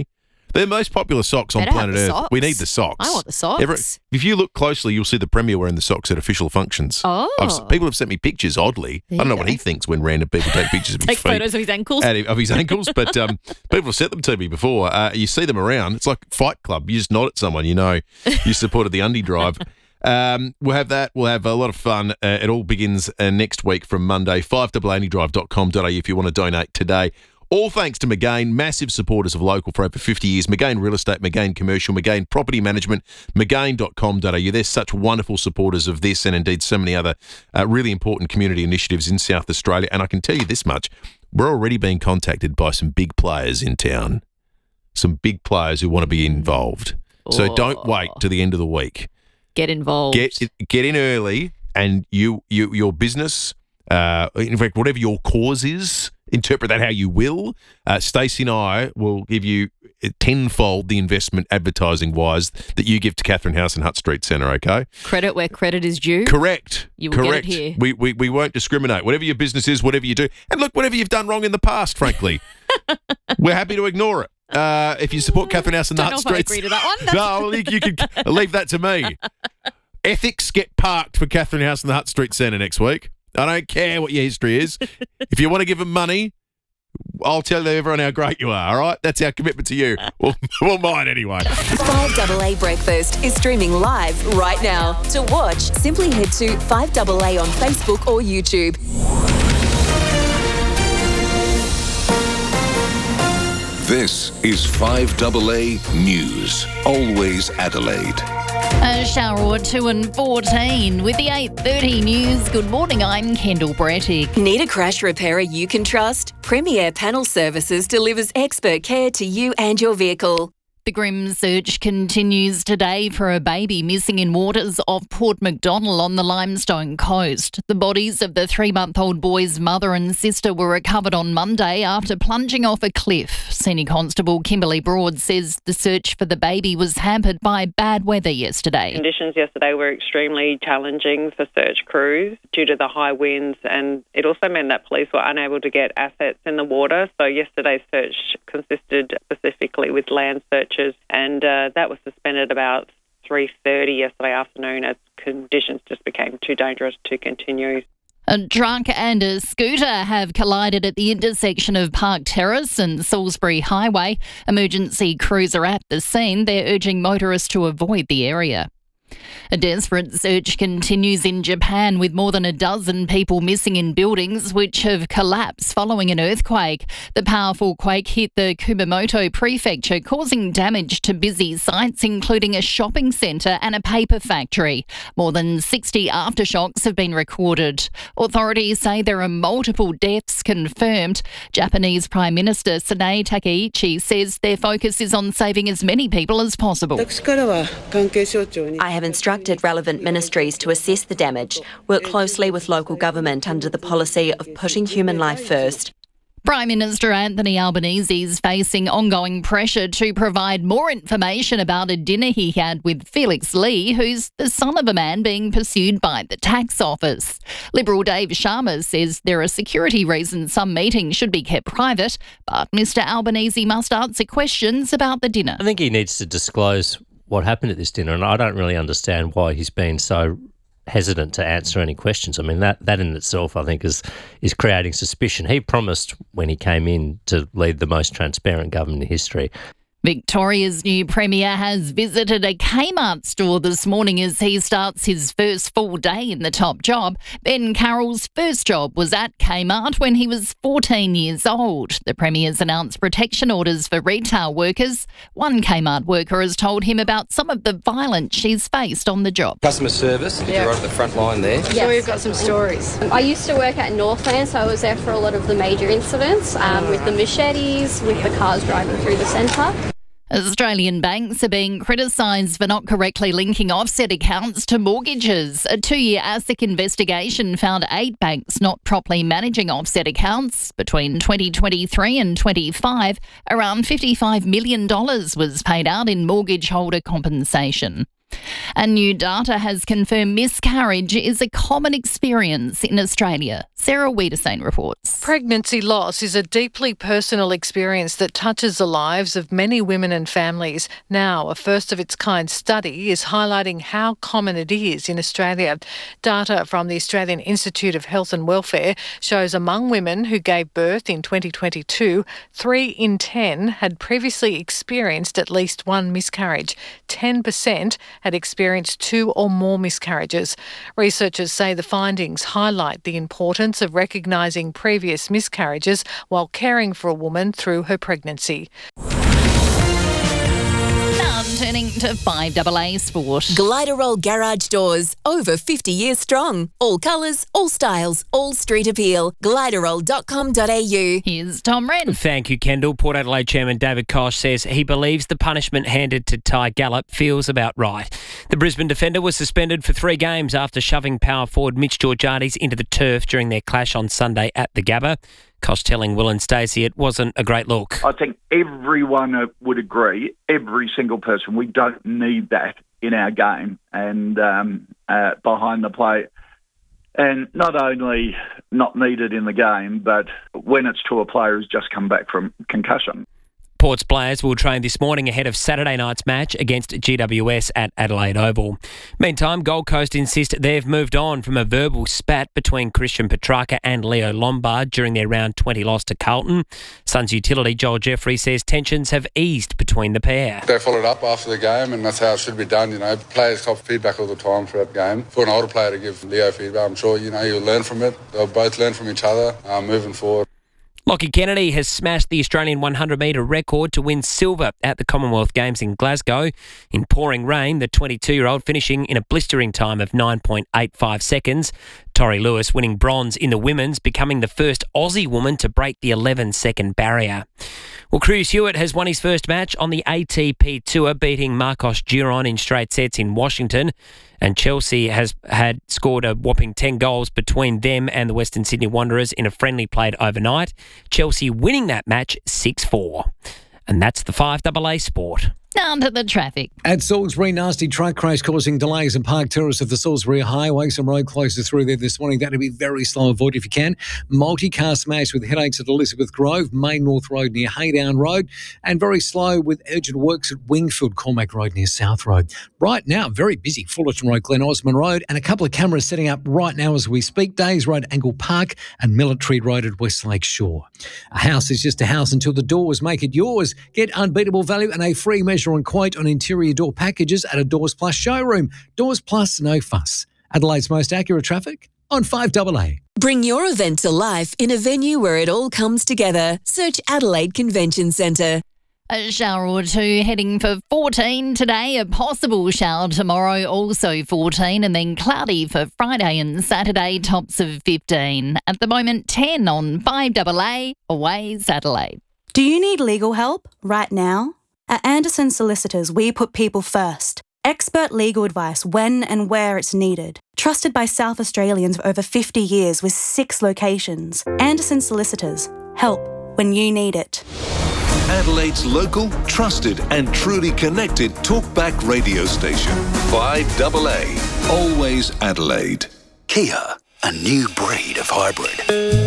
S3: They're the most popular socks on
S1: Better have
S3: planet
S1: the
S3: Earth.
S1: socks.
S3: We need the socks.
S1: I want the socks.
S3: If you look closely, you'll see the Premier wearing the socks at official functions.
S1: Oh.
S3: People have sent me pictures, oddly.
S1: There
S3: I don't know
S1: you
S3: what
S1: go.
S3: he thinks when random people take pictures of his
S1: Take
S3: feet.
S1: photos of his ankles.
S3: Of his ankles, but people have sent them to me before. You see them around. It's like Fight Club. You just nod at someone, you know you supported the undie drive. We'll have that. We'll have a lot of fun. It all begins next week from Monday. 5AAAndydrive.com.au if you want to donate today. All thanks to McGain, massive supporters of Local for over 50 years. McGain Real Estate, McGain Commercial, McGain Property Management, McGain.com.au. They're such wonderful supporters of this and indeed so many other really important community initiatives in South Australia. And I can tell you this much, we're already being contacted by some big players in town, some big players who want to be involved. So don't wait to the end of the week.
S1: Get involved.
S3: Get in early, and your business, in fact, whatever your cause is, interpret that how you will. Stacey and I will give you tenfold the investment advertising-wise that you give to Catherine House and Hutt Street Centre, okay?
S1: Credit where credit is due.
S3: Correct.
S1: You will
S3: Correct.
S1: get it here.
S3: We won't discriminate. Whatever your business is, whatever you do. And look, whatever you've done wrong in the past, frankly, we're happy to ignore it. If you support Catherine House and
S1: Don't
S3: Hutt
S1: know if I
S3: Street...
S1: agree to that one.
S3: No, you can leave that to me. Ethics get parked for Catherine House and the Hutt Street Centre next week. I don't care what your history is. If you want to give them money, I'll tell everyone how great you are, all right? That's our commitment to you. Well, mine anyway.
S9: 5AA Breakfast is streaming live right now. To watch, simply head to 5AA on Facebook or YouTube.
S12: This is 5AA News, always Adelaide.
S31: A shower or 2 and 14 with the 8:30 news. Good morning, I'm Kendall Brettick.
S9: Need a crash repairer you can trust? Premier Panel Services delivers expert care to you and your vehicle.
S31: The grim search continues today for a baby missing in waters off Port Macdonnell on the Limestone coast. The bodies of the 3-month-old boy's mother and sister were recovered on Monday after plunging off a cliff. Senior Constable Kimberly Broad says the search for the baby was hampered by bad weather yesterday.
S13: Conditions yesterday were extremely challenging for search crews due to the high winds, and it also meant that police were unable to get assets in the water. So yesterday's search consisted specifically with land searches, and that was suspended about 3:30 yesterday afternoon as conditions just became too dangerous to continue.
S31: A truck and a scooter have collided at the intersection of Park Terrace and Salisbury Highway. Emergency crews are at the scene. They're urging motorists to avoid the area. A desperate search continues in Japan with more than a dozen people missing in buildings which have collapsed following an earthquake. The powerful quake hit the Kumamoto prefecture, causing damage to busy sites, including a shopping centre and a paper factory. More than 60 aftershocks have been recorded. Authorities say there are multiple deaths confirmed. Japanese Prime Minister Sanae Takaichi says their focus is on saving as many people as possible.
S14: I have instructed relevant ministries to assess the damage, work closely with local government under the policy of putting human life first.
S31: Prime Minister Anthony Albanese is facing ongoing pressure to provide more information about a dinner he had with Felix Lee, who's the son of a man being pursued by the tax office. Liberal Dave Sharma says there are security reasons some meetings should be kept private, but Mr Albanese must answer questions about the dinner.
S15: I think he needs to disclose what happened at this dinner, and I don't really understand why he's been so hesitant to answer any questions. I mean, that in itself, I think, is creating suspicion. He promised when he came in to lead the most transparent government in history.
S31: Victoria's new Premier has visited a Kmart store this morning as he starts his first full day in the top job. Ben Carroll's first job was at Kmart when he was 14 years old. The Premier's announced protection orders for retail workers. One Kmart worker has told him about some of the violence she's faced on the job.
S16: Customer service, you're right at the front line there.
S17: Yes. We've got some stories. I used to work at Northland, so I was there for a lot of the major incidents with the machetes, with the cars driving through the centre.
S31: Australian banks are being criticised for not correctly linking offset accounts to mortgages. A 2-year ASIC investigation found 8 banks not properly managing offset accounts. Between 2023 and 25, around $55 million was paid out in mortgage holder compensation. And new data has confirmed miscarriage is a common experience in Australia. Sarah Wiedersane reports.
S2: Pregnancy loss is a deeply personal experience that touches the lives of many women and families. Now, a first-of-its-kind study is highlighting how common it is in Australia. Data from the Australian Institute of Health and Welfare shows among women who gave birth in 2022, 3 in 10 had previously experienced at least one miscarriage. 10% had experienced 2 or more miscarriages. Researchers say the findings highlight the importance of recognising previous miscarriages while caring for a woman through her pregnancy.
S31: Now turning to 5AA Sport.
S9: Gliderol Garage Doors, over 50 years strong. All colours, all styles, all street appeal. Gliderol.com.au.
S31: Here's Tom Wren.
S4: Thank you, Kendall. Port Adelaide Chairman David Koch says he believes the punishment handed to Ty Gallop feels about right. The Brisbane defender was suspended for 3 games after shoving power forward Mitch Georgiades into the turf during their clash on Sunday at the Gabba. Koch telling Will and Stacey it wasn't a great look.
S5: I think everyone would agree, every single person, we don't need that in our game and behind the plate. And not only not needed in the game, but when it's to a player who's just come back from concussion.
S4: Port's players will train this morning ahead of Saturday night's match against GWS at Adelaide Oval. Meantime, Gold Coast insist they've moved on from a verbal spat between Christian Petrarca and Leo Lombard during their round 20 loss to Carlton. Suns utility Joel Jeffrey says tensions have eased between the pair.
S6: They followed up after the game and that's how it should be done. You know, players cop feedback all the time throughout the game. For an older player to give Leo feedback, I'm sure, you know, he'll learn from it. They'll both learn from each other moving forward.
S4: Lockie Kennedy has smashed the Australian 100-metre record to win silver at the Commonwealth Games in Glasgow. In pouring rain, the 22-year-old finishing in a blistering time of 9.85 seconds. Tori Lewis winning bronze in the women's, becoming the first Aussie woman to break the 11-second barrier. Well, Cruz Hewitt has won his first match on the ATP Tour, beating Marcos Giron in straight sets in Washington. And Chelsea has had scored a whopping 10 goals between them and the Western Sydney Wanderers in a friendly played overnight. Chelsea winning that match 6-4. And that's the 5AA Sport.
S31: Down to the traffic.
S7: At Salisbury, nasty truck crash causing delays in Park Terrace of the Salisbury Highway. Some road closures through there this morning. That'll be very slow. Avoid if you can. Multi-car smash with headaches at Elizabeth Grove, Main North Road near Haydown Road, and very slow with urgent works at Wingfield, Cormac Road near South Road. Right now, very busy. Fullerton Road, Glen Osmond Road, and a couple of cameras setting up right now as we speak. Days Road, Angle Park, and Military Road at Westlake Shore. A house is just a house until the doors make it yours. Get unbeatable value and a free measure and quote on interior door packages at a Doors Plus showroom. Doors Plus, no fuss. Adelaide's most accurate traffic on 5AA.
S9: Bring your event to life in a venue where it all comes together. Search Adelaide Convention Centre.
S31: A shower or two heading for 14 today, a possible shower tomorrow, also 14, and then cloudy for Friday and Saturday, tops of 15. At the moment, 10 on 5AA, Always Adelaide.
S18: Do you need legal help right now? At Anderson Solicitors, we put people first. Expert legal advice when and where it's needed. Trusted by South Australians for over 50 years with 6 locations. Anderson Solicitors. Help when you need it.
S12: Adelaide's local, trusted and truly connected talkback radio station. 5AA. Always Adelaide.
S19: Kia, a new breed of hybrid.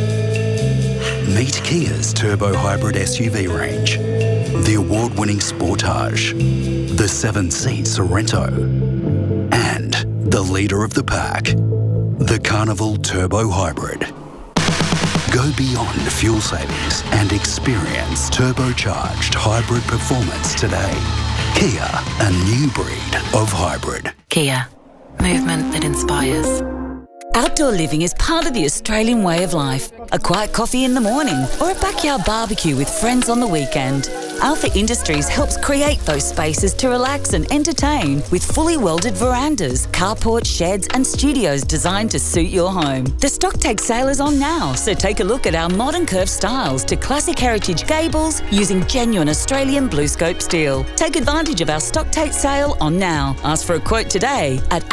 S19: Meet Kia's turbo hybrid SUV range. The award-winning Sportage, the 7-seat Sorento, and the leader of the pack, the Carnival Turbo Hybrid. Go beyond fuel savings and experience turbocharged hybrid performance today. Kia, a new breed of hybrid.
S25: Kia, movement that inspires.
S20: Outdoor living is part of the Australian way of life. A quiet coffee in the morning or a backyard barbecue with friends on the weekend. Alpha Industries helps create those spaces to relax and entertain with fully welded verandas, carports, sheds and studios designed to suit your home. The Stocktake sale is on now, so take a look at our modern curved styles to classic heritage gables using genuine Australian BlueScope steel. Take advantage of our Stocktake sale on now. Ask for a quote today at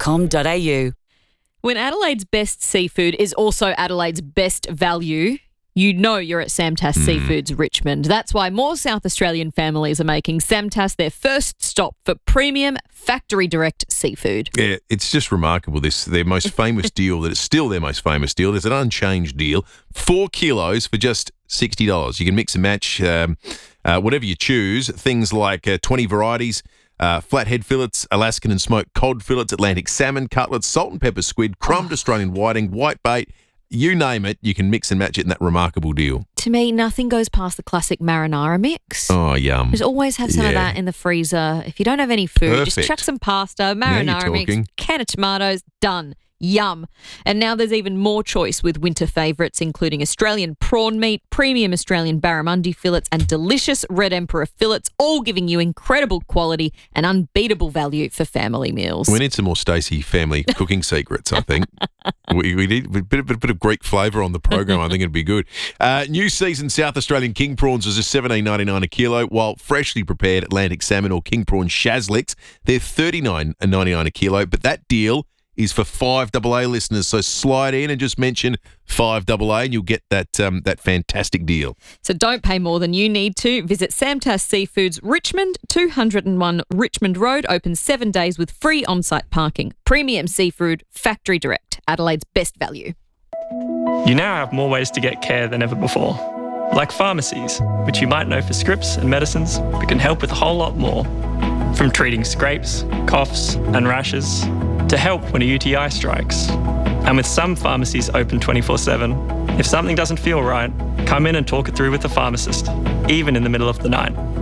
S20: alphaindustries.com.au.
S1: When Adelaide's best seafood is also Adelaide's best value, you know you're at Samtas Seafoods Richmond. That's why more South Australian families are making Samtas their first stop for premium factory direct seafood.
S3: Yeah, it's just remarkable. Their most famous deal, that it's still their most famous deal. There's an unchanged deal, 4 kilos for just $60. You can mix and match whatever you choose. Things like 20 varieties, flathead fillets, Alaskan and smoked cod fillets, Atlantic salmon cutlets, salt and pepper squid, crumbed Australian whiting, whitebait. You name it, you can mix and match it in that remarkable deal.
S1: To me, nothing goes past the classic marinara mix.
S3: Oh, yum.
S1: Just always have some of that in the freezer. If you don't have any food, just chuck some pasta, marinara mix, can of tomatoes, done. Yum. And now there's even more choice with winter favourites, including Australian prawn meat, premium Australian barramundi fillets and delicious Red Emperor fillets, all giving you incredible quality and unbeatable value for family meals.
S3: We need some more Stacey family cooking secrets, I think. We need a bit of Greek flavour on the program. I think it'd be good. New season South Australian king prawns is just $17.99 a kilo, while freshly prepared Atlantic salmon or king prawn shazlicks, they're $39.99 a kilo. But that deal is for 5AA listeners. So slide in and just mention 5AA and you'll get that fantastic deal.
S1: So don't pay more than you need to. Visit Samtas Seafoods Richmond, 201 Richmond Road, open 7 days with free on-site parking. Premium seafood, factory direct, Adelaide's best value.
S8: You now have more ways to get care than ever before. Like pharmacies, which you might know for scripts and medicines, but can help with a whole lot more. From treating scrapes, coughs and rashes, to help when a UTI strikes. And with some pharmacies open 24/7, if something doesn't feel right, come in and talk it through with the pharmacist, even in the middle of the night.